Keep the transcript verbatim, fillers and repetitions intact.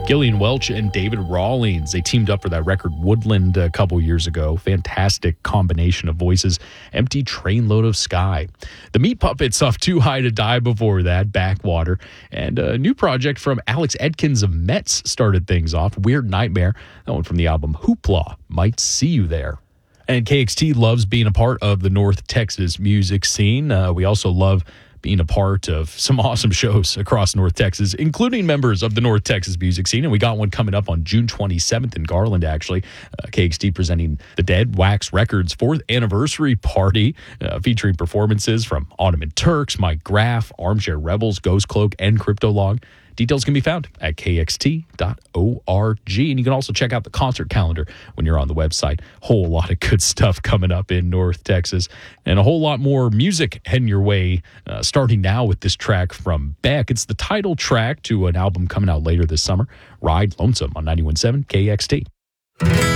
Gillian Welch and David Rawlings, they teamed up for that record Woodland a couple years ago. Fantastic combination of voices. Empty Trainload of Sky. The Meat Puppets off Too High to Die before that, Backwater. And a new project from Alex Edkins of Metz started things off, Weird Nightmare. That one from the album Hoopla, Might See You There. And K X T loves being a part of the North Texas music scene. Uh, we also love being a part of some awesome shows across North Texas, including members of the North Texas music scene. And we got one coming up on June twenty-seventh in Garland, actually. Uh, K X T presenting the Dead Wax Records fourth anniversary party, uh, featuring performances from Ottoman Turks, Mike Graff, Armchair Rebels, Ghost Cloak, and Cryptolog. Details can be found at k x t dot org. And you can also check out the concert calendar when you're on the website. Whole lot of good stuff coming up in North Texas. And a whole lot more music heading your way, uh, starting now with this track from Beck. It's the title track to an album coming out later this summer, Ride Lonesome on ninety-one point seven K X T.